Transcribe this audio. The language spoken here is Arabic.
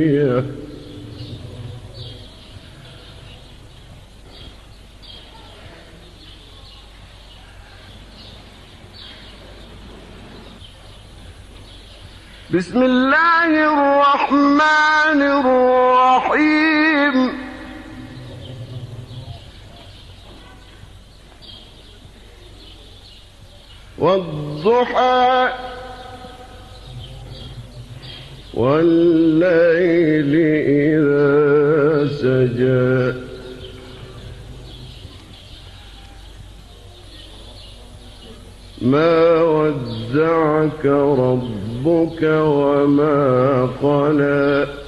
بسم الله الرحمن الرحيم. والضحى والليل إذا سجى ما ودعك ربك وما قلى